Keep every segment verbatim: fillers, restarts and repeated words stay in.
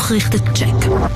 Nachrichtencheck.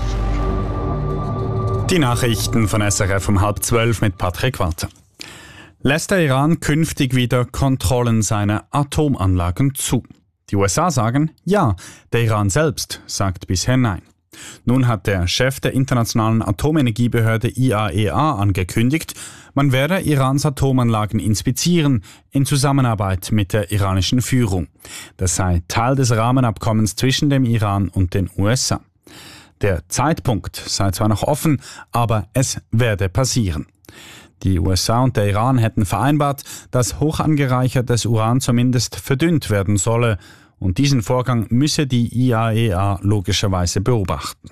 Die Nachrichten von S R F um halb zwölf mit Patrick Walter. Lässt der Iran künftig wieder Kontrollen seiner Atomanlagen zu? Die U S A sagen ja, der Iran selbst sagt bisher nein. Nun hat der Chef der Internationalen Atomenergiebehörde I A E A angekündigt, man werde Irans Atomanlagen inspizieren in Zusammenarbeit mit der iranischen Führung. Das sei Teil des Rahmenabkommens zwischen dem Iran und den U S A. Der Zeitpunkt sei zwar noch offen, aber es werde passieren. Die U S A und der Iran hätten vereinbart, dass hochangereichertes Uran zumindest verdünnt werden solle. Und diesen Vorgang müsse die I A E A logischerweise beobachten.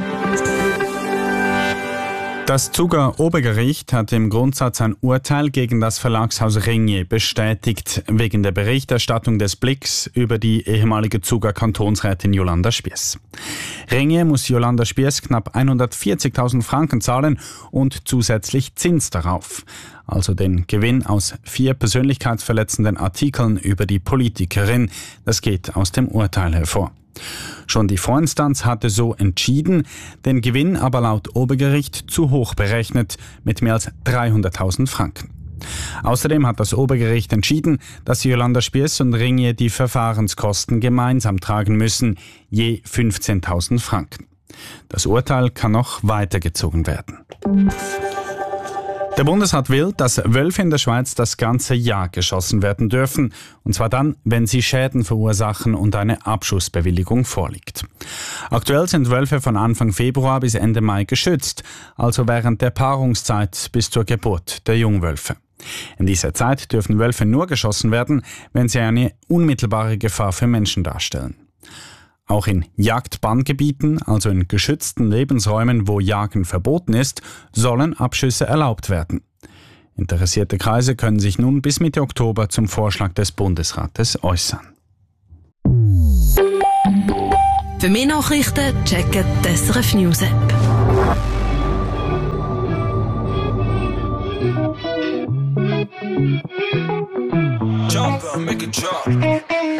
Das Zuger Obergericht hat im Grundsatz ein Urteil gegen das Verlagshaus Ringier bestätigt, wegen der Berichterstattung des Blicks über die ehemalige Zuger Kantonsrätin Jolanda Spiess. Ringier muss Jolanda Spiess knapp hundertvierzigtausend Franken zahlen und zusätzlich Zins darauf, also den Gewinn aus vier persönlichkeitsverletzenden Artikeln über die Politikerin. Das geht aus dem Urteil hervor. Schon die Vorinstanz hatte so entschieden, den Gewinn aber laut Obergericht zu hoch berechnet, mit mehr als dreihunderttausend Franken. Außerdem hat das Obergericht entschieden, dass Jolanda Spiess und Ringier die Verfahrenskosten gemeinsam tragen müssen, je fünfzehntausend Franken. Das Urteil kann noch weitergezogen werden. Der Bundesrat will, dass Wölfe in der Schweiz das ganze Jahr geschossen werden dürfen, und zwar dann, wenn sie Schäden verursachen und eine Abschussbewilligung vorliegt. Aktuell sind Wölfe von Anfang Februar bis Ende Mai geschützt, also während der Paarungszeit bis zur Geburt der Jungwölfe. In dieser Zeit dürfen Wölfe nur geschossen werden, wenn sie eine unmittelbare Gefahr für Menschen darstellen. Auch in Jagdbanngebieten, also in geschützten Lebensräumen, wo Jagen verboten ist, sollen Abschüsse erlaubt werden. Interessierte Kreise können sich nun bis Mitte Oktober zum Vorschlag des Bundesrates äußern. Für mehr Nachrichten checken die S R F News App. Jump, make it drop.